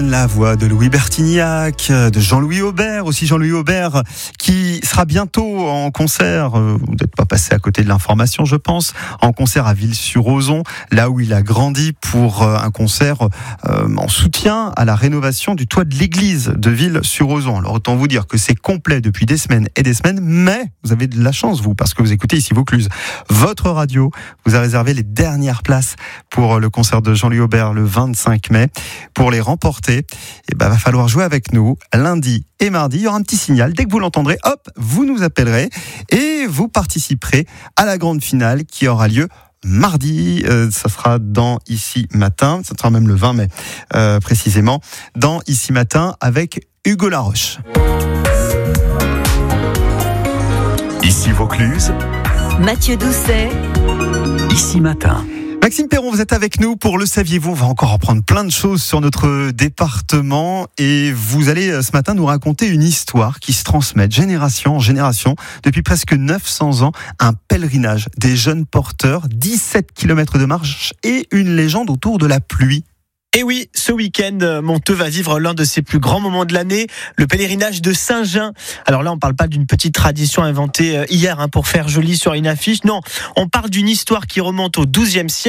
La voix de Louis Bertignac, de Jean-Louis Aubert, aussi Jean-Louis Aubert, qui sera bientôt en concert, vous n'êtes pas passé à côté de l'information je pense, en concert à Ville-sur-Ozon, là où il a grandi pour un concert en soutien à la rénovation du toit de l'église de Ville-sur-Ozon. Alors autant vous dire que c'est complet depuis des semaines et des semaines, mais vous avez de la chance vous, parce que vous écoutez ici Vaucluse. Votre radio vous a réservé les dernières places pour le concert de Jean-Louis Aubert le 25 mai. Pour les remporter, va falloir jouer avec nous lundi et mardi. Il y aura un petit signal. Dès que vous l'entendrez, hop, vous nous appellerez et vous participerez à la grande finale qui aura lieu mardi. Ça sera dans Ici Matin. Ça sera même le 20 mai, précisément. Dans Ici Matin avec Hugo Laroche. Ici Vaucluse. Mathieu Doucet. Ici Matin. Maxime Perron, vous êtes avec nous pour Le Saviez-vous ? On va encore apprendre plein de choses sur notre département et vous allez ce matin nous raconter une histoire qui se transmet de génération en génération depuis presque 900 ans. Un pèlerinage des jeunes porteurs, 17 km de marche et une légende autour de la pluie. Et oui, ce week-end, Monteux va vivre l'un de ses plus grands moments de l'année, le pèlerinage de Saint-Jean. Alors là, on parle pas d'une petite tradition inventée hier pour faire joli sur une affiche. Non, on parle d'une histoire qui remonte au XIIe siècle.